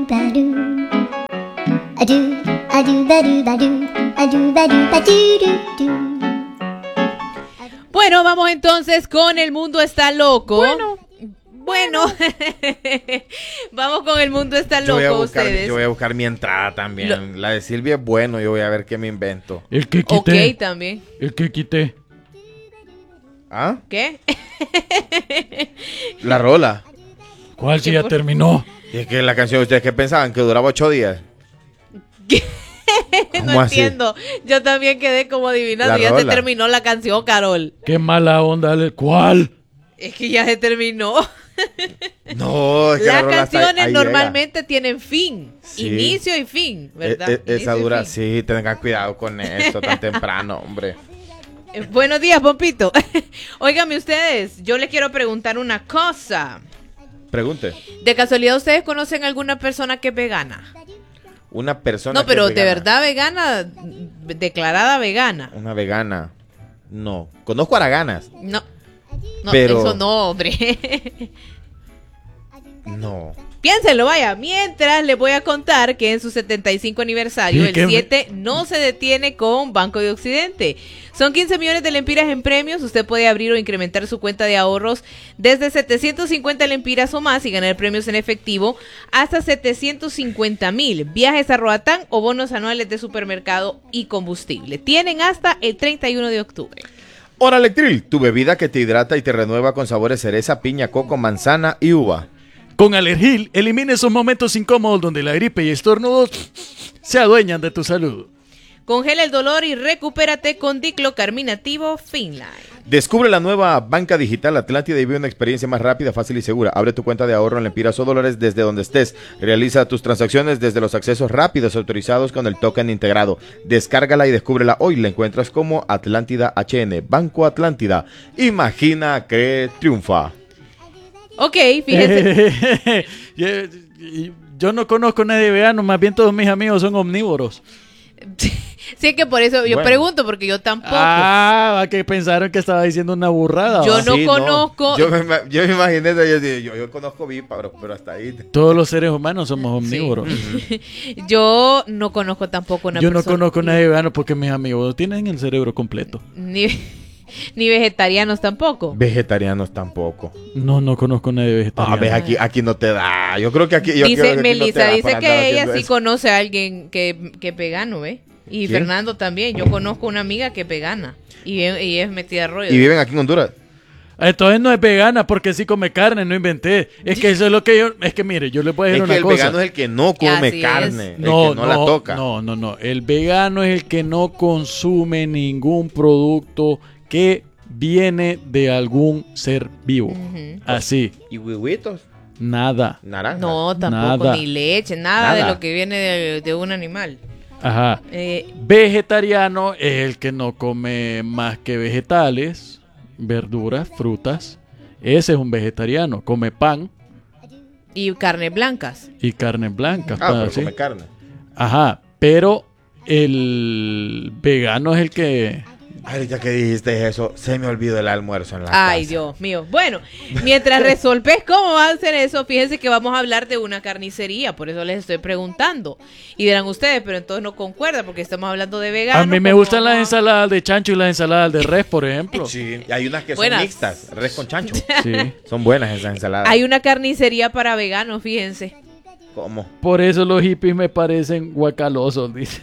Bueno, vamos entonces con El Mundo Está Loco. Bueno. Vamos con El Mundo Está Loco, ustedes. Yo voy a buscar mi entrada también. La de Silvia es bueno, yo voy a ver qué me invento. El que quité. Ok, también. El que quité. ¿Ah? ¿Qué? La rola. ¿Cuál si ya terminó? Y es que la canción, ¿ustedes qué pensaban? ¿Que duraba 8 días? ¿Qué? No ¿Cómo así? entiendo. Yo también quedé como adivinando. Ya se terminó la canción, Carol. Qué mala onda. ¿Cuál? Es que ya se terminó. No, es que las la rola canciones ahí normalmente tienen fin. Sí. Inicio y fin, ¿verdad? Esa dura, sí, tengan cuidado con eso tan temprano, hombre. Buenos días, Pompito. Óigame ustedes, yo les quiero preguntar una cosa. Pregunte. ¿De casualidad ustedes conocen alguna persona que es vegana? Una persona No, pero que es de vegana. verdad vegana, declarada vegana. Una vegana. No. Conozco araganas. No, Pero... eso no, hombre. No. Piénsenlo, vaya. Mientras les voy a contar que en su 75 aniversario, el 7 no se detiene con Banco de Occidente. Son 15 millones de lempiras en premios. Usted puede abrir o incrementar su cuenta de ahorros desde 750 lempiras o más y ganar premios en efectivo hasta 750,000. Viajes a Roatán o bonos anuales de supermercado y combustible. Tienen hasta el 31 de octubre. Hora Electril, tu bebida que te hidrata y te renueva con sabores cereza, piña, coco, manzana y uva. Con Alergil, elimina esos momentos incómodos donde la gripe y estornudos se adueñan de tu salud. Congela el dolor y recupérate con diclocarminativo Finline. Descubre la nueva banca digital Atlántida y vive una experiencia más rápida, fácil y segura. Abre tu cuenta de ahorro en lempiras o dólares desde donde estés. Realiza tus transacciones desde los accesos rápidos autorizados con el token integrado. Descárgala y descúbrela hoy. La encuentras como Atlántida HN. Banco Atlántida. Imagina que triunfa. Ok, fíjense. Yo no conozco a nadie vegano, más bien todos mis amigos son omnívoros. Sí, que por eso yo pregunto, porque yo tampoco. Ah, que pensaron que estaba diciendo una burrada. Yo no conozco. Yo me imaginé, yo conozco víparos, pero hasta ahí. Todos los seres humanos somos omnívoros. Sí. Yo no conozco tampoco una persona. Yo no conozco a nadie vegano porque mis amigos tienen el cerebro completo. Ni vegetarianos tampoco. Vegetarianos tampoco. No conozco a nadie vegetariano. Ves, aquí no te da. Yo creo que aquí. Dice Melissa, no dice que ella sí conoce a alguien que es vegano, ¿ve? Y ¿quién? Fernando también. Yo conozco una amiga que es vegana. Y es metida a rollo. ¿Y viven aquí en Honduras? Entonces no es vegana porque sí come carne, no inventé. Es que eso es lo que yo... Es que mire, yo le puedo decir una cosa. El vegano es el que no come carne. No, el que no la toca. No. El vegano es el que no consume ningún producto que viene de algún ser vivo. Así. ¿Y huevitos? Nada. Naranja. No, tampoco. Nada. Ni leche, nada de lo que viene de un animal. Ajá. Vegetariano es el que no come más que vegetales, verduras, frutas. Ese es un vegetariano. Come pan. Y carnes blancas. Pero come carne. Ajá. Pero el vegano es el que... Ay, ya que dijiste eso, se me olvidó el almuerzo en la casa. Ay, Dios mío. Bueno, mientras resolves cómo va a hacer eso, fíjense que vamos a hablar de una carnicería, por eso les estoy preguntando. Y dirán ustedes, pero entonces no concuerda, porque estamos hablando de veganos. A mí me gustan las ensaladas de chancho y las ensaladas de res, por ejemplo. Sí, y hay unas que buenas. son mixtas, res con chancho. Sí. Son buenas esas ensaladas. Hay una carnicería para veganos, fíjense. ¿Cómo? Por eso los hippies me parecen guacalosos, dice.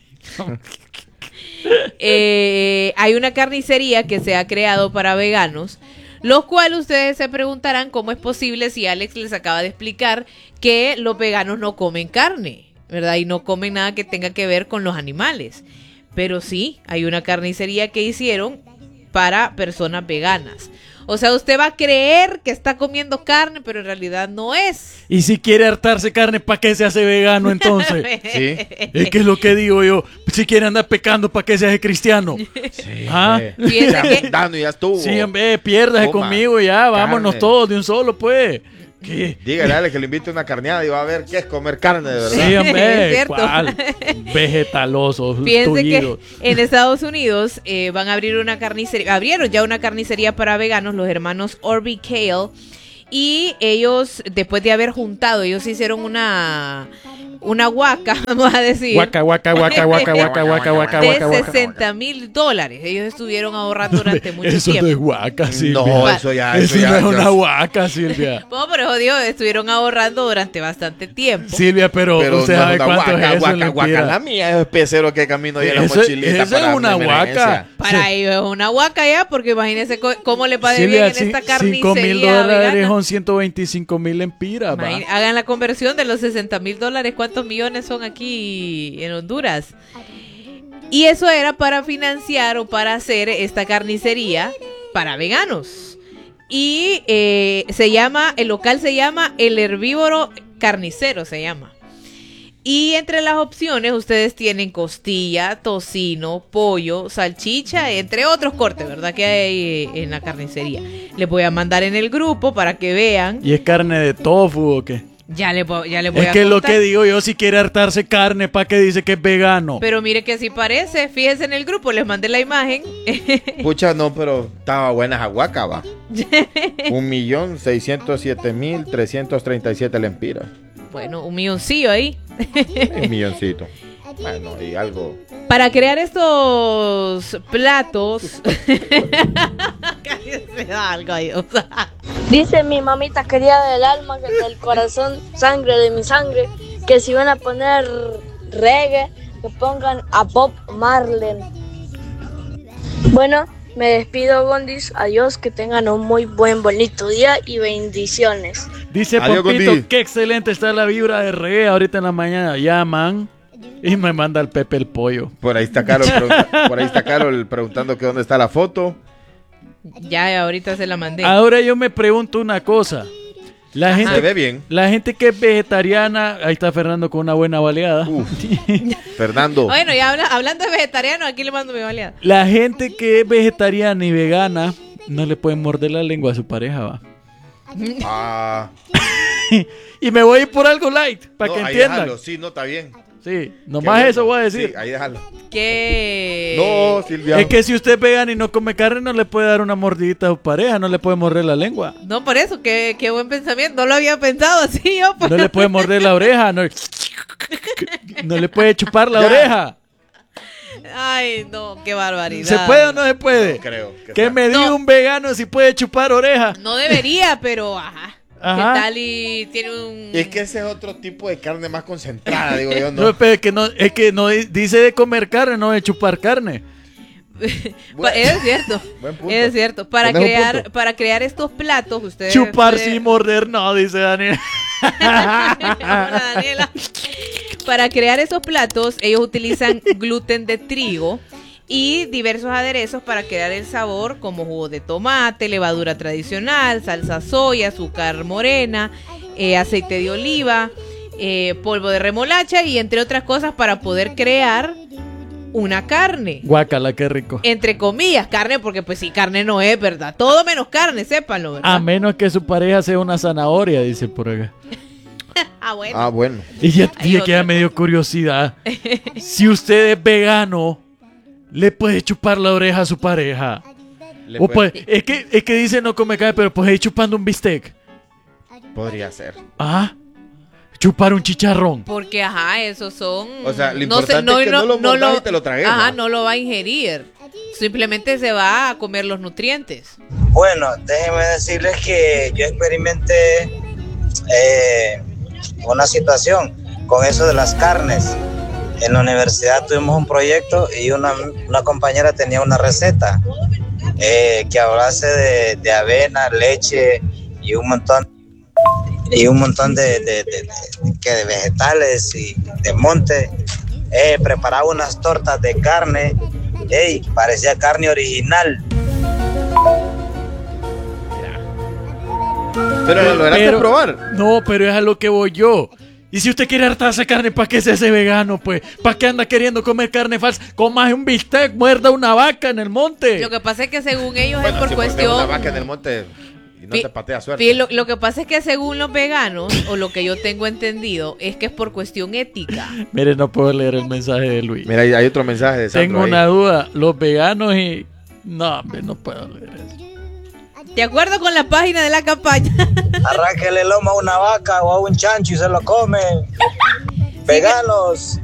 Hay una carnicería que se ha creado para veganos, los cuales ustedes se preguntarán cómo es posible si Alex les acaba de explicar que los veganos no comen carne, ¿verdad? Y no comen nada que tenga que ver con los animales. Pero sí, hay una carnicería que hicieron para personas veganas. O sea, usted va a creer que está comiendo carne, pero en realidad no es. Y si quiere hartarse carne, ¿para qué se hace vegano entonces? Sí. Es que es lo que digo yo. Si quiere andar pecando, ¿para qué se hace cristiano? Sí. ¿Ah? Ya estuvo. Sí, hombre, piérdase conmigo ya. Vámonos carne. todos de un solo, pues. ¿Qué? Dígale a Ale que le invite una carneada y va a ver qué es comer carne, de verdad. Sí, hombre. Es cierto. ¿Cuál? Vegetalosos. Fíjense tullidos. que en Estados Unidos van a abrir una carnicería. Abrieron ya una carnicería para veganos, los hermanos Orby Kale. Y ellos, después de haber juntado, ellos hicieron una huaca, vamos a decir. Huaca. De $60,000. Ellos estuvieron ahorrando durante mucho Eso tiempo. no es huaca, Silvia. No, Eso no es una huaca, Silvia. No, pero jodido, estuvieron ahorrando durante bastante tiempo. Silvia, pero usted sabe cuánto es eso en Huaca, la mía es pecero que camino y la mochilita. Eso es una huaca. Para ellos es una huaca ya, porque imagínense cómo le va de bien en esta carnicería $5,000 vegana. son 125,000 lempiras. Hagan la conversión de los $60,000. ¿Cuántos millones son aquí en Honduras? Y eso era para financiar o para hacer esta carnicería para veganos. Y el local se llama El Herbívoro Carnicero, se llama. Y entre las opciones ustedes tienen costilla, tocino, pollo, salchicha, entre otros cortes, ¿verdad? Que hay en la carnicería. Les voy a mandar en el grupo para que vean. ¿Y es carne de tofu o qué? Ya le voy a Es contar. que lo que digo yo, si quiere hartarse carne, ¿para qué dice que es vegano? Pero mire que así parece. Fíjense en el grupo, les mandé la imagen. Pucha, no, pero estaba buena esa huaca, va. 1,607,337 lempiras. Bueno, un milloncillo ahí. Un milloncito. Bueno, y algo. Para crear estos platos. Cállese algo ahí. Dice mi mamita querida del alma, que del corazón, sangre de mi sangre, que si van a poner reggae, que pongan a Bob Marley. Bueno, me despido, Gondis. Adiós, que tengan un muy bonito día y bendiciones. Dice Adiós, Pompito, Gondi. qué excelente está la vibra de reggae ahorita en la mañana. Llaman y me manda el Pepe el pollo. Por ahí está Carol preguntando que dónde está la foto. Ya, ahorita se la mandé. Ahora yo me pregunto una cosa. La Se gente, ve bien. la gente que es vegetariana, ahí está Fernando con una buena baleada. Fernando. Bueno, ya hablando de vegetariano, aquí le mando mi baleada. La gente que es vegetariana y vegana no le pueden morder la lengua a su pareja, va. Ah, Y me voy a ir por algo light, para no, que ahí entiendan. déjalo. Sí, no, está bien. Sí, Qué nomás bueno. eso voy a decir. Sí, ahí déjalo. Que No, Silvia. Es que si usted es vegano y no come carne, no le puede dar una mordidita a su pareja, no le puede morder la lengua. No, por eso, qué buen pensamiento. No lo había pensado así yo. Pues. No le puede morder la oreja, no le puede chupar la Ya. oreja. Ay, no, qué barbaridad. ¿Se puede o no se puede? No creo. ¿Qué me diga No. un vegano si puede chupar oreja? No debería, pero ajá. Ajá. ¿Qué tal y tiene un... Es que ese es otro tipo de carne más concentrada, digo yo, No, ¿no? pero es que no dice de comer carne, no de chupar carne. Es cierto. Buen punto. Es cierto. Para Tenés un punto. crear estos platos, ustedes... Chupar pueden- sin morder, no, dice Daniel. Hola, Daniela. Para crear esos platos, ellos utilizan gluten de trigo y diversos aderezos para crear el sabor, como jugo de tomate, levadura tradicional, salsa soya, azúcar morena, aceite de oliva, polvo de remolacha y entre otras cosas para poder crear una carne. Guácala, qué rico. Entre comillas, carne, porque pues sí, carne no es, ¿verdad? Todo menos carne, sépanlo, ¿verdad? A menos que su pareja sea una zanahoria, dice por acá. Ah, bueno. Ah, bueno. Y ya, Hay ya que ya otra. me dio curiosidad. Si usted es vegano, le puede chupar la oreja a su pareja. Le O puede- pues, es que dice no come carne, pero pues ahí chupando un bistec. Podría ser. Ah, chupar un chicharrón. Porque, ajá, esos son... O sea, lo importante es que no lo mordas y te lo tragues, Ajá, ¿va? no lo va a ingerir. Simplemente se va a comer los nutrientes. Bueno, déjenme decirles que yo experimenté una situación con eso de las carnes. En la universidad tuvimos un proyecto y una compañera tenía una receta que hablase de avena, leche y un montón de vegetales y de monte. Preparaba unas tortas de carne. Parecía carne original. Pero lo lograste probar. No, pero es a lo que voy yo. Y si usted quiere hartarse carne, ¿para qué se hace vegano, pues? ¿Para qué anda queriendo comer carne falsa? Comas un bistec, muerda una vaca en el monte. Lo que pasa es que según ellos Bueno, es por si mordes cuestión... una vaca en el monte y no Pi- te patea suerte. Pi- lo que pasa es que según los veganos, o lo que yo tengo entendido, es que es por cuestión ética. Mire, no puedo leer el mensaje de Luis. Mira, hay otro mensaje de Sandro Tengo ahí. una duda. Los veganos y... No, hombre, no puedo leer eso. De acuerdo con la página de la campaña. Arránquele el lomo a una vaca o a un chancho y se lo come. Veganos,